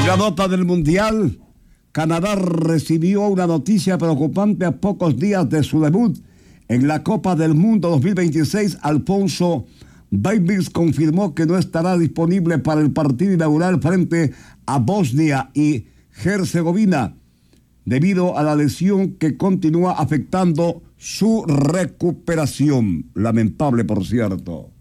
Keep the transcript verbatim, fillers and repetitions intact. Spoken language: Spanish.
Una nota del Mundial. Canadá recibió una noticia preocupante a pocos días de su debut en la Copa del Mundo dos mil veintiséis. Alfonso Davies confirmó que no estará disponible para el partido inaugural frente a Bosnia y Herzegovina debido a la lesión que continúa afectando su recuperación. Lamentable, por cierto.